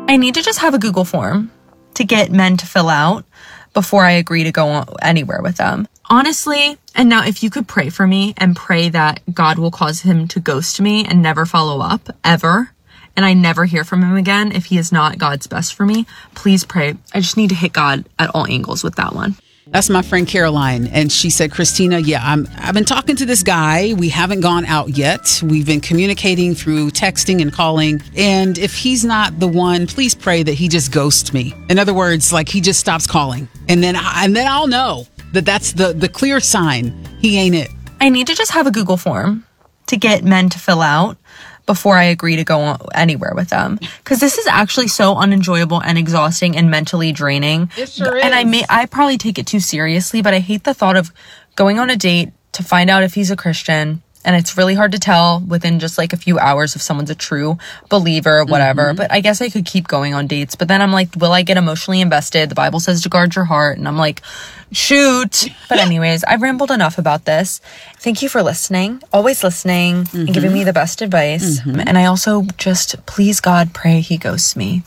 I need to just have a Google form to get men to fill out before I agree to go anywhere with them. Honestly, and now if you could pray for me and pray that God will cause him to ghost me and never follow up, ever, and I never hear from him again if he is not God's best for me, please pray. I just need to hit God at all angles with that one. That's my friend Caroline. And she said, Christina, I've been talking to this guy. We haven't gone out yet. We've been communicating through texting and calling. And if he's not the one, please pray that he just ghosts me. In other words, like he just stops calling. And then I'll know that that's the clear sign he ain't it. I need to just have a Google form to get men to fill out before I agree to go anywhere with them. Because this is actually so unenjoyable and exhausting and mentally draining. It sure is. And I probably take it too seriously, but I hate the thought of going on a date to find out if he's a Christian. And it's really hard to tell within just like a few hours if someone's a true believer or whatever. But I guess I could keep going on dates. But then I'm like, will I get emotionally invested? The Bible says to guard your heart. And I'm like, shoot. But anyways, I've rambled enough about this. Thank you for listening. Always listening and giving me the best advice. And I also just, please God, pray he ghosts me.